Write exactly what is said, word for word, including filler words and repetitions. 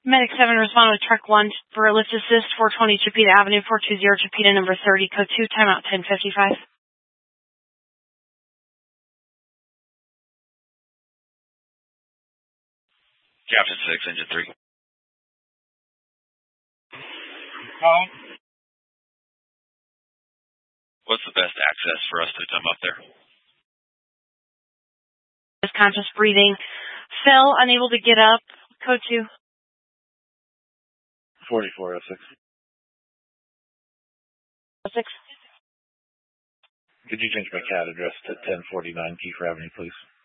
Medic seven, respond with truck one for a lift assist, four twenty Chipeta Avenue, four two zero Chipeta, number thirty, code two, timeout ten fifty-five. Captain six, engine three. Colin? What's the best access for us to come up there? Conscious breathing. Phil, unable to get up, code two. forty-four oh six. oh six. Could you change my C A D address to ten forty-nine Kiefer Avenue, please?